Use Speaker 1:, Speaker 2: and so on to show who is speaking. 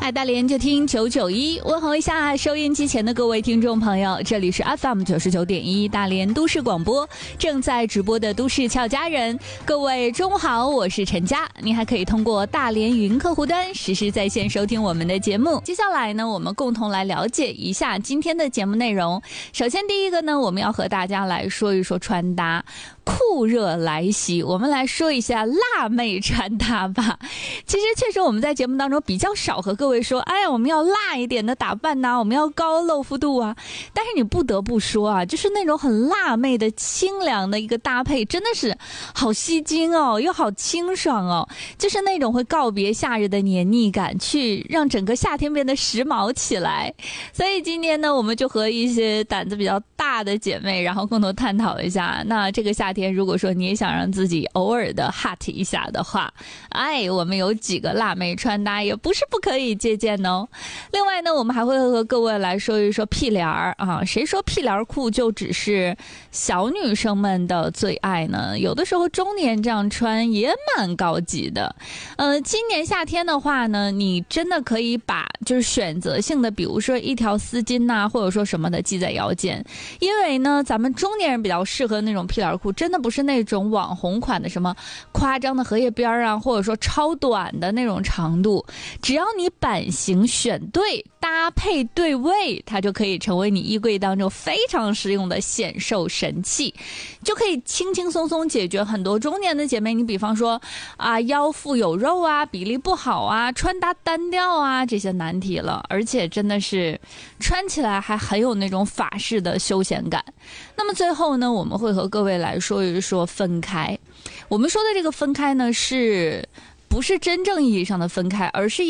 Speaker 1: 爱大连就听991，问候一下收音机前的各位听众朋友，这里是 FM 99.1大连都市广播，正在直播的都市俏佳人，各位中午好，我是陈佳，您还可以通过大连云客户端实时在线收听我们的节目。接下来呢，我们共同来了解一下今天的节目内容。首先第一个呢，我们要和大家来说一说穿搭。酷热来袭，我们来说一下辣妹穿搭吧。其实确实我们在节目当中比较少和各位说，哎呀，我们要辣一点的打扮呐，我们要高露肤度啊。但是你不得不说啊，就是那种很辣妹的清凉的一个搭配，真的是好吸睛哦，又好清爽哦，就是那种会告别夏日的黏腻感，去让整个夏天变得时髦起来。所以今天呢，我们就和一些胆子比较大的姐妹，然后共同探讨一下，那这个夏天如果说你也想让自己偶尔的 hot 一下的话，我们有几个辣妹穿搭也不是不可以借鉴哦。另外呢，我们还会和各位来说一说屁帘儿啊，谁说屁帘裤就只是小女生们的最爱呢？有的时候中年这样穿也蛮高级的。今年夏天的话呢，你真的可以把就是选择性的，比如说一条丝巾呐，或者说什么的系在腰间，因为呢，咱们中年人比较适合那种屁帘裤，真的不是那种网红款的什么夸张的荷叶边啊，或者说超短的那种长度，只要你版型选对，搭配对位，它就可以成为你衣柜当中非常实用的显瘦神器，就可以轻轻松松解决很多中年的姐妹，你比方说腰腹有肉啊，比例不好啊，穿搭单调啊，这些难题了，而且真的是穿起来还很有那种法式的休闲感。那么最后呢，我们会和各位来说一说分开。我们说的这个分开呢，不是真正意义上的分开，而是